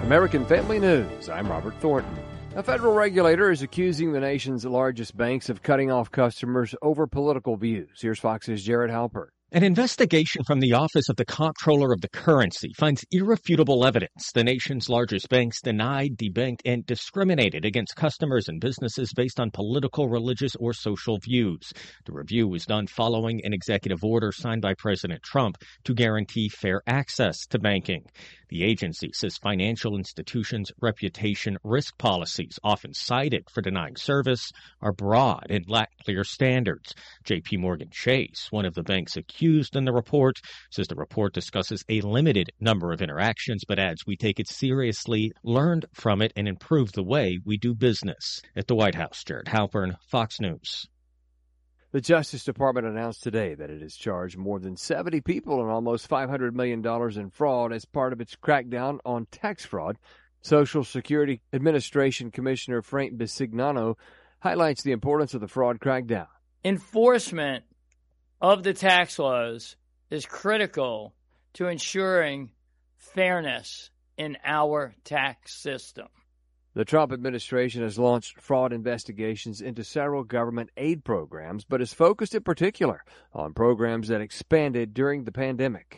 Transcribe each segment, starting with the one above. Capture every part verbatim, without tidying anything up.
American Family News, I'm Robert Thornton. A federal regulator is accusing the nation's largest banks of cutting off customers over political views. Here's Fox's Jared Halpert. An investigation from the Office of the Comptroller of the Currency finds irrefutable evidence the nation's largest banks denied, debanked, and discriminated against customers and businesses based on political, religious, or social views. The review was done following an executive order signed by President Trump to guarantee fair access to banking. The agency says financial institutions' reputation risk policies, often cited for denying service, are broad and lack clear standards. J P Morgan Chase, one of the banks accused in the report, says the report discusses a limited number of interactions, but adds we take it seriously, learned from it, and improved the way we do business. At the White House, Jared Halpern, Fox News. The Justice Department announced today that it has charged more than seventy people and almost five hundred million dollars in fraud as part of its crackdown on tax fraud. Social Security Administration Commissioner Frank Bisignano highlights the importance of the fraud crackdown. Enforcement of the tax laws is critical to ensuring fairness in our tax system. The Trump administration has launched fraud investigations into several government aid programs, but is focused in particular on programs that expanded during the pandemic.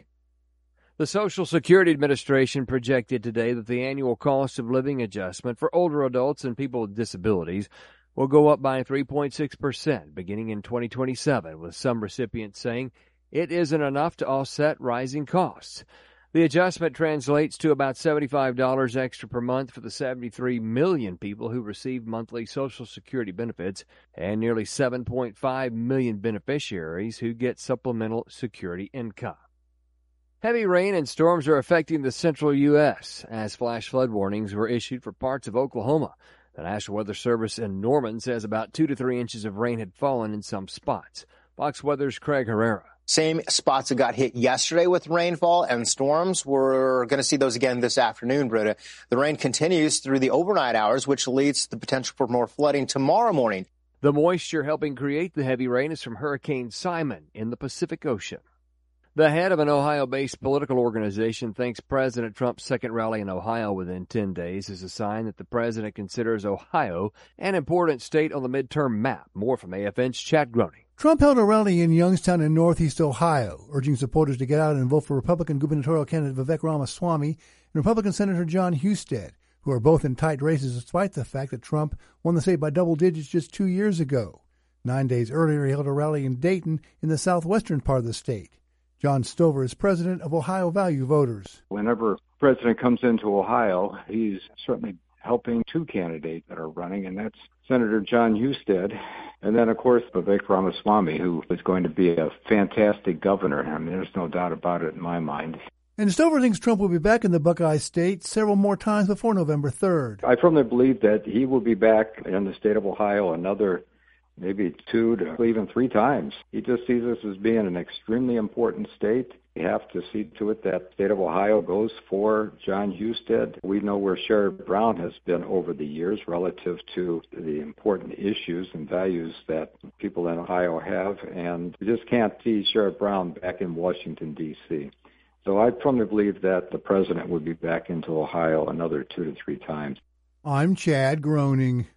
The Social Security Administration projected today that the annual cost of living adjustment for older adults and people with disabilities will go up by three point six percent beginning in twenty twenty-seven, with some recipients saying it isn't enough to offset rising costs. The adjustment translates to about seventy-five dollars extra per month for the seventy-three million people who receive monthly Social Security benefits and nearly seven point five million beneficiaries who get supplemental security income. Heavy rain and storms are affecting the central U S as flash flood warnings were issued for parts of Oklahoma. The National Weather Service in Norman says about two to three inches of rain had fallen in some spots. Fox Weather's Craig Herrera. Same spots that got hit yesterday with rainfall and storms. We're going to see those again this afternoon, Britta. The rain continues through the overnight hours, which leads to the potential for more flooding tomorrow morning. The moisture helping create the heavy rain is from Hurricane Simon in the Pacific Ocean. The head of an Ohio-based political organization thinks President Trump's second rally in Ohio within ten days is a sign that the president considers Ohio an important state on the midterm map. More from A F N's Chad Groening. Trump held a rally in Youngstown in northeast Ohio, urging supporters to get out and vote for Republican gubernatorial candidate Vivek Ramaswamy and Republican Senator Jon Husted, who are both in tight races despite the fact that Trump won the state by double digits just two years ago. Nine days earlier, he held a rally in Dayton in the southwestern part of the state. John Stover is president of Ohio Value Voters. Whenever the president comes into Ohio, he's certainly helping two candidates that are running, and that's Senator Jon Husted, and then, of course, Vivek Ramaswamy, who is going to be a fantastic governor. I mean, there's no doubt about it in my mind. And Stover thinks Trump will be back in the Buckeye State several more times before November third. I firmly believe that he will be back in the state of Ohio another maybe two to even three times. He just sees us as being an extremely important state. We have to see to it that the state of Ohio goes for Jon Husted. We know where Sherrod Brown has been over the years relative to the important issues and values that people in Ohio have, and we just can't see Sherrod Brown back in Washington, D C So I firmly believe that the president would be back into Ohio another two to three times. I'm Chad Groening.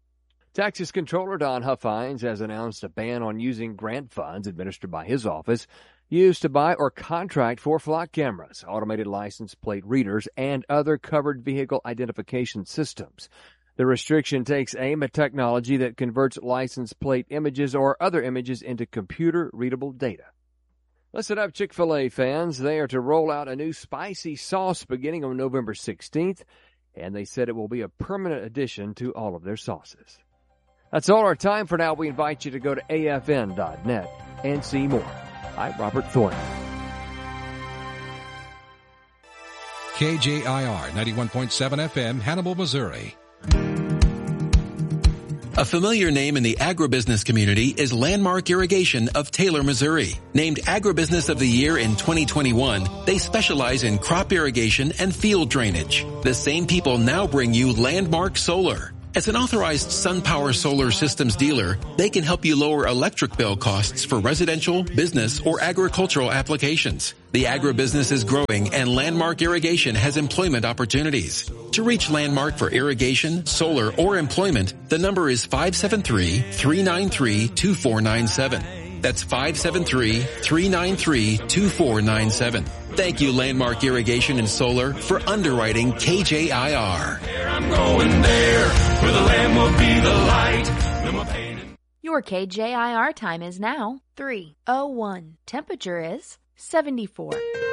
Texas Comptroller Don Huffines has announced a ban on using grant funds administered by his office used to buy or contract for flock cameras, automated license plate readers, and other covered vehicle identification systems. The restriction takes aim at technology that converts license plate images or other images into computer-readable data. Listen up, Chick-fil-A fans. They are to roll out a new spicy sauce beginning on November sixteenth, and they said it will be a permanent addition to all of their sauces. That's all our time for now. We invite you to go to A F N dot net and see more. I'm Robert Thornton. K J I R ninety-one point seven F M, Hannibal, Missouri. A familiar name in the agribusiness community is Landmark Irrigation of Taylor, Missouri. Named Agribusiness of the Year in twenty twenty-one, they specialize in crop irrigation and field drainage. The same people now bring you Landmark Solar. As an authorized SunPower Solar Systems dealer, they can help you lower electric bill costs for residential, business, or agricultural applications. The agribusiness is growing and Landmark Irrigation has employment opportunities. To reach Landmark for irrigation, solar, or employment, the number is five seven three, three nine three, two four nine seven. That's five seven three, three nine three, two four nine seven. Thank you, Landmark Irrigation and Solar, for underwriting K J I R. I'm going there, where the land will be the light. Your K J I R time is now three oh one. Temperature is seventy-four.